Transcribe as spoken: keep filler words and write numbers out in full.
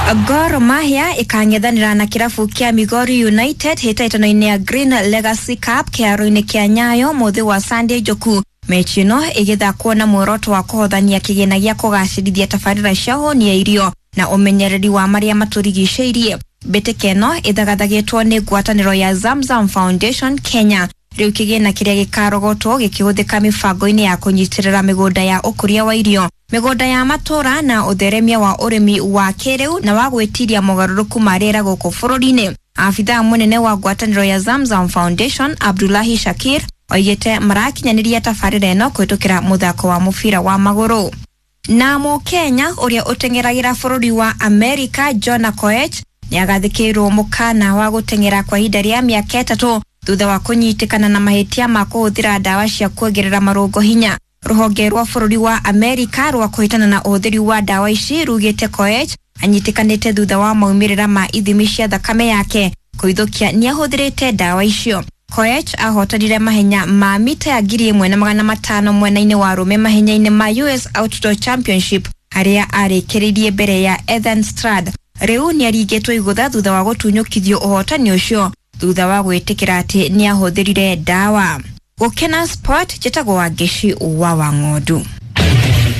Gor Mahia ikang'ethanira na kirabu kia Migori United hitaitano-ini ya Green Legacy Cup kiaro-ini kia Nyayo muthi wa Sunday Joku. Mechi ino igithakwo na muoroto wa kuhothania kigina gia kugacirithia tabarira cia honi ya irio na umenyereri wa maria maturigiceirie. Mbĩtĩka ĩno ithagathagĩtwo nĩ ngwatanĩro ya Zamzam Foundation Kenya. Riu kigina kiria gikarogotwo gikihũthĩka mibango-ini ya kunyitirira migunda ya ukuria wa irio, migunda ya matura na utheremia wa urimi wa kiriu na wa gwĩtiria mogaruruku ma rĩera gũkũ bũrũri-inĩ. Afitha munene wa ngwatanĩro ya Zamzam Foundation Abdullahi Shakir oigĩte marakinyaniria tabarĩra ĩno kũhĩtũkĩra muthako wa mubira wa magũrũ. Na Mukenya uria uteng'eragira bũrũri wa America Jonah Koech niagathĩkĩirwo mukana wa gũteng'era kwa ihinda rĩa mĩaka ĩtatũ thutha wa kunyitikana na mahitia ma kuhuthira dawa cia kuongerera marungo hinya. Ruhonge rwa bũrũri wa America rwa kuhitana na uhuthiri wa dawa ici rugĩte Koech anyitikanĩte thutha wa maumirĩra ma ithimi cia thakame yake kuithukia niahuthirĩte dawa icio. Koech ahotanire mahenya ma mita ya ngiri ĩmwe na magana matano mwena-inĩ wa arũme mahenya-inĩ ma U S Outdoor Championship harĩa arĩkĩrĩirie mbere ya Ethan Strad. Riu niaringĩtwo igũtha thutha wa gũtunyũkithio ũhotani ũcio thutha wa gwĩtĩkĩra atĩ niahuthirire dawa. Gũkena Sport, njĩtagwo Wangeci wa Wang'ondu.